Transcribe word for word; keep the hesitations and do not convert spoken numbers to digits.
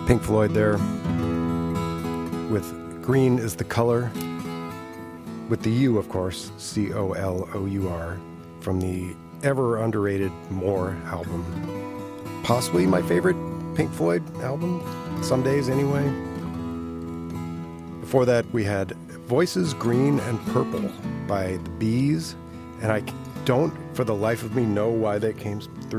Pink Floyd there with Green is the Color, with the U, of course, C O L O U R, from the ever underrated More album. Possibly my favorite Pink Floyd album, some days anyway. Before that, we had Voices Green and Purple by the Bees, and I don't, for the life of me, know why they came through